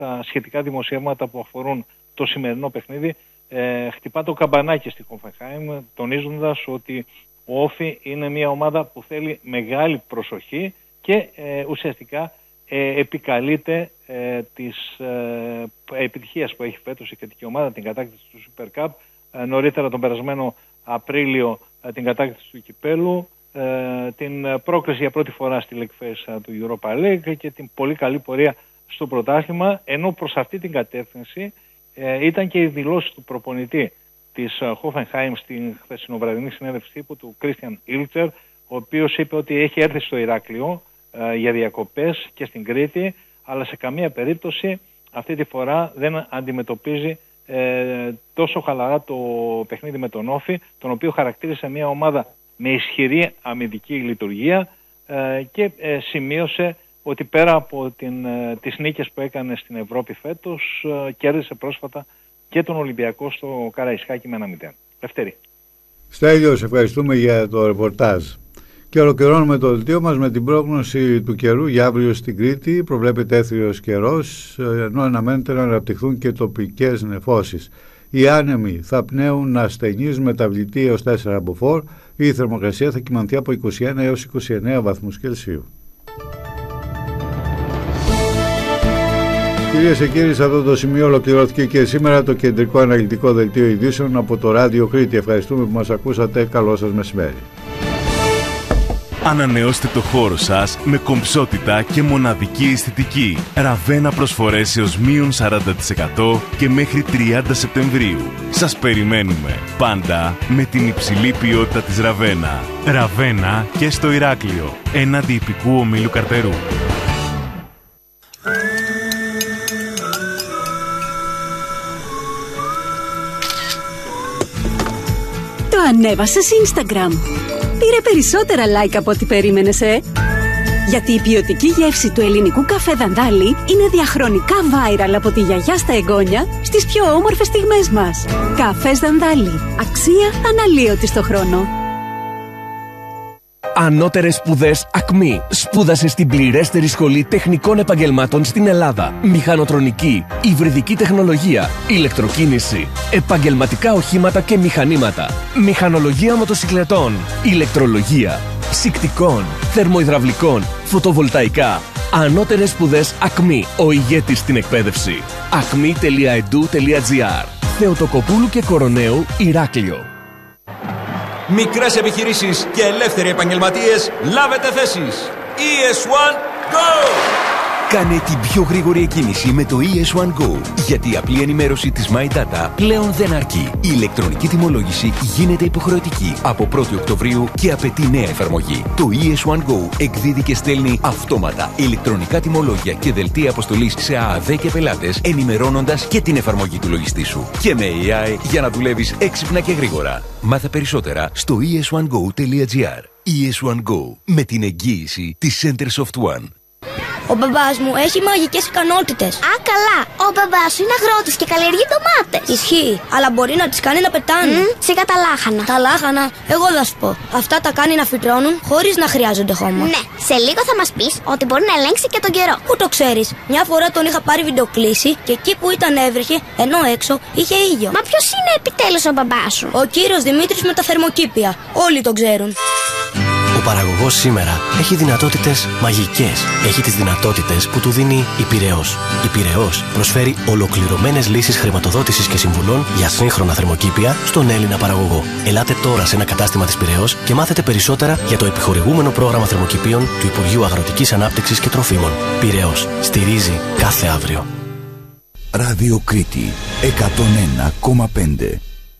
τα σχετικά δημοσιεύματα που αφορούν το σημερινό παιχνίδι, χτυπά το καμπανάκι στη Hoffenheim, τονίζοντας ότι ο Όφι είναι μια ομάδα που θέλει μεγάλη προσοχή και ουσιαστικά επικαλείται της επιτυχίας που έχει φέτος η κεντρική ομάδα, την κατάκτηση του Super Cup, νωρίτερα τον περασμένο Απρίλιο την κατάκτηση του Κυπέλου, την πρόκριση για πρώτη φορά στη League Phase του Europa League και την πολύ καλή πορεία στο πρωτάθλημα, ενώ προς αυτή την κατεύθυνση ήταν και οι δηλώσεις του προπονητή της Hoffenheim στην χθεσινοβραδινή συνέντευξη τύπου του Christian Ilzer, ο οποίος είπε ότι έχει έρθει στο Ηράκλειο για διακοπές και στην Κρήτη, αλλά σε καμία περίπτωση αυτή τη φορά δεν αντιμετωπίζει τόσο χαλαρά το παιχνίδι με τον Όφι, τον οποίο χαρακτήρισε μια ομάδα με ισχυρή αμυντική λειτουργία και σημείωσε ότι πέρα από τις νίκες που έκανε στην Ευρώπη φέτος, κέρδισε πρόσφατα και τον Ολυμπιακό στο Καραϊσκάκι με 1-0. Λευτέρη. Στέλιο, σε ευχαριστούμε για το ρεπορτάζ. Και ολοκληρώνουμε το δελτίο μας με την πρόγνωση του καιρού για αύριο στην Κρήτη. Προβλέπεται έθριος καιρός, ενώ αναμένεται να αναπτυχθούν και τοπικές νεφώσεις. Οι άνεμοι θα πνέουν ασθενείς μεταβλητή έως 4 μποφόρ. Η θερμοκρασία θα κυμανθεί από 21 έως 29 βαθμούς Κελσίου. Κυρίες και κύριοι, σε αυτό το σημείο ολοκληρώθηκε και σήμερα το κεντρικό αναλυτικό δελτίο ειδήσεων από το Ράδιο Κρήτη. Ευχαριστούμε που μας ακούσατε. Καλό σας μεσημέρι. Ανανεώστε το χώρο σας με κομψότητα και μοναδική αισθητική. Ραβένα προσφορές έως μείον 40% και μέχρι 30 Σεπτεμβρίου. Σας περιμένουμε πάντα με την υψηλή ποιότητα της Ραβένα. Ραβένα και στο Ηράκλειο, έναντι ιππικού ομίλου Καρτερού. Το ανέβασες Instagram. Πήρε περισσότερα like από ό,τι περίμενες, Γιατί η ποιοτική γεύση του ελληνικού καφέ Δαντάλη είναι διαχρονικά viral από τη γιαγιά στα εγγόνια στις πιο όμορφες στιγμές μας. Καφές Δαντάλη. Αξία αναλύωτη στο χρόνο. Ανώτερες σπουδές ΑΚΜΗ. Σπούδασε στην πληρέστερη σχολή τεχνικών επαγγελμάτων στην Ελλάδα. Μηχανοτρονική, υβριδική τεχνολογία, ηλεκτροκίνηση, επαγγελματικά οχήματα και μηχανήματα, μηχανολογία μοτοσικλετών, ηλεκτρολογία, ψυκτικών, θερμοϊδραυλικών, φωτοβολταϊκά. Ανώτερες σπουδές ΑΚΜΗ. Ο ηγέτης στην εκπαίδευση. acmi.edu.gr. Θεοτοκοπούλου και Κοροναίου, Ηράκλειο. Μικρές επιχειρήσεις και ελεύθεροι επαγγελματίες, λάβετε θέσεις. ES1 Go! Κάνε την πιο γρήγορη εκκίνηση με το ES1 Go. Γιατί η απλή ενημέρωση της My Data πλέον δεν αρκεί. Η ηλεκτρονική τιμολόγηση γίνεται υποχρεωτική από 1η Οκτωβρίου και απαιτεί νέα εφαρμογή. Το ES1 Go εκδίδει και στέλνει αυτόματα ηλεκτρονικά τιμολόγια και δελτία αποστολής σε ΑΑΔ και πελάτες, ενημερώνοντας και την εφαρμογή του λογιστή σου. Και με AI για να δουλεύεις έξυπνα και γρήγορα. Μάθε περισσότερα στο es1go.gr. ES1 Go. Με την εγγύηση της Center Soft One. Ο μπαμπάς μου έχει μαγικές ικανότητες. Α, καλά. Ο μπαμπάς σου είναι αγρότης και καλλιεργεί ντομάτες. Ισχύει, αλλά μπορεί να τις κάνει να πετάνε. Σιγά τα λάχανα. Τα λάχανα, εγώ θα σου πω. Αυτά τα κάνει να φυτρώνουν χωρίς να χρειάζονται χώμα. Ναι, σε λίγο θα μας πεις ότι μπορεί να ελέγξει και τον καιρό. Πού το ξέρεις? Μια φορά τον είχα πάρει βιντεοκλήση και εκεί που ήταν έβρεχε, ενώ έξω είχε ήλιο. Μα ποιος είναι επιτέλους ο μπαμπάς σου? Ο κύριος Δημήτρης με τα θερμοκήπια. Όλοι τον ξέρουν. Ο παραγωγός σήμερα έχει δυνατότητες μαγικές. Έχει τις δυνατότητες που του δίνει η Πειραιώς. Η Πειραιώς προσφέρει ολοκληρωμένες λύσεις χρηματοδότησης και συμβουλών για σύγχρονα θερμοκήπια στον Έλληνα παραγωγό. Ελάτε τώρα σε ένα κατάστημα της Πειραιώς και μάθετε περισσότερα για το επιχορηγούμενο πρόγραμμα θερμοκηπίων του Υπουργείου Αγροτικής Ανάπτυξης και Τροφίμων. Πειραιώς. Στηρίζει κάθε αύριο. Ράδιο Κρήτη 101,5.